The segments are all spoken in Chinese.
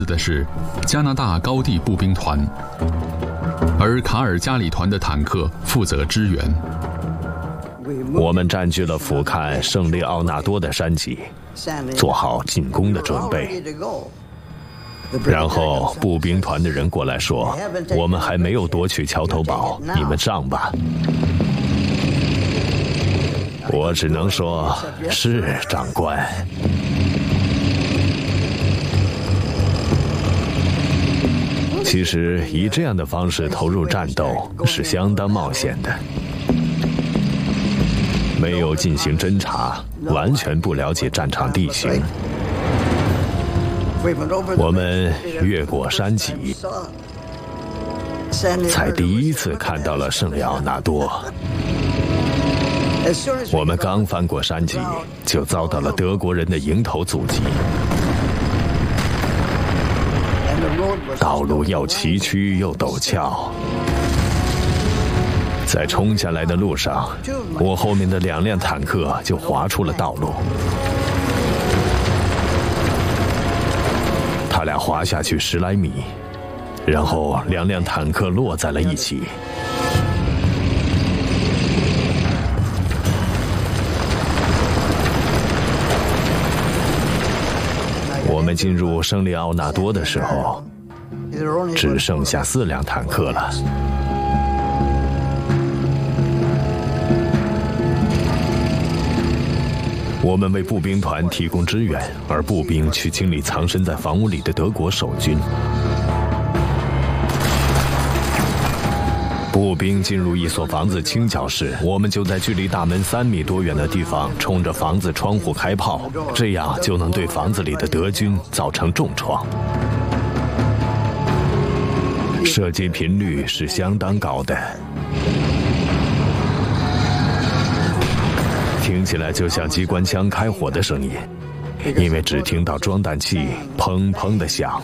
的是加拿大高地步兵团，而卡尔加里团的坦克负责支援。 我们占据了俯瞰圣利奥纳多的山脊，做好进攻的准备。然后步兵团的人过来说，我们还没有夺取桥头堡，你们上吧。我只能说，是长官。其实以这样的方式投入战斗是相当冒险的，没有进行侦察，完全不了解战场地形。我们越过山脊，才第一次看到了圣利奥纳多。我们刚翻过山脊，就遭到了德国人的迎头阻击。道路又崎岖又陡峭，在冲下来的路上，我后面的2辆坦克就滑出了道路。他俩滑下去10来米，然后2辆坦克落在了一起。我们进入圣利奥纳多的时候，只剩下4辆坦克了。我们为步兵团提供支援，而步兵去清理藏身在房屋里的德国守军。步兵进入一所房子倾角时，我们就在距离大门3米多远的地方冲着房子窗户开炮，这样就能对房子里的德军造成重创。射击频率是相当高的，听起来就像机关枪开火的声音，因为只听到装弹器砰砰地响。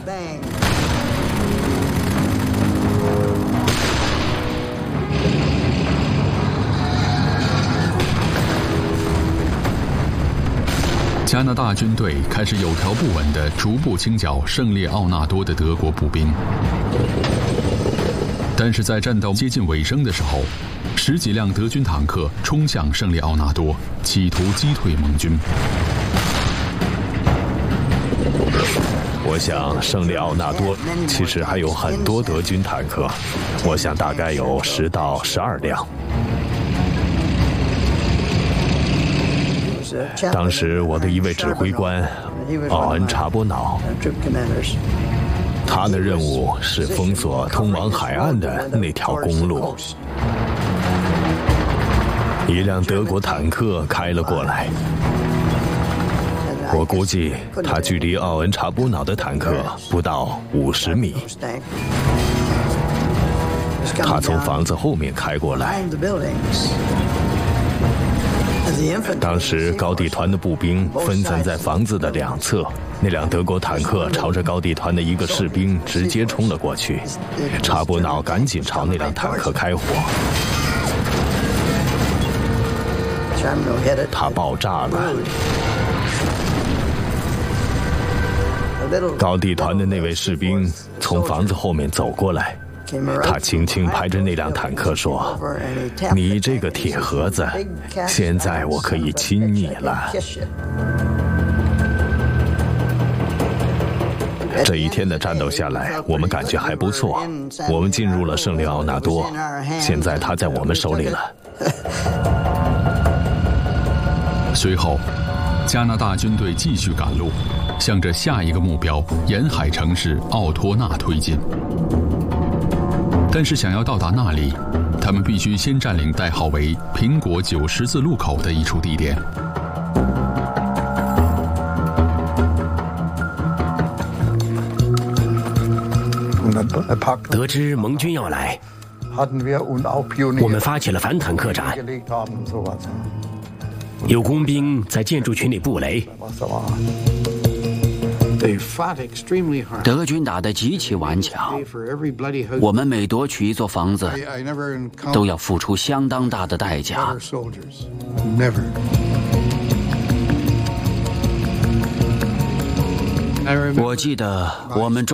加拿大军队开始有条不紊地逐步清剿圣利奥纳多的德国步兵，但是在战斗接近尾声的时候，10几辆德军坦克冲向圣利奥纳多，企图击退盟军。 我想圣利奥纳多其实还有很多德军坦克，我想大概有10到12辆。当时我的一位指挥官奥恩·查波瑙，他的任务是封锁通往海岸的那条公路。一辆德国坦克开了过来，我估计他距离奥恩·查波瑙的坦克不到50米。他从房子后面开过来。当时高地团的步兵分散在房子的2侧，那辆德国坦克朝着高地团的一个士兵直接冲了过去，查波瑙赶紧朝那辆坦克开火，它爆炸了。高地团的那位士兵从房子后面走过来，他轻轻拍着那辆坦克说：“你这个铁盒子，现在我可以亲你了。”这一天的战斗下来，我们感觉还不错。我们进入了圣利奥纳多，现在他在我们手里了。 随后，加拿大军队继续赶路，向着下一个目标沿海城市奥托纳推进。但是想要到达那里，他们必须先占领代号为苹果9十字路口的一处地点。 得知盟军要来，我们发起了反坦克战。有工兵在建筑群里布雷。 德军打得极其顽强，我们每夺取一座房子，都要付出相当大的代价。我记得我们中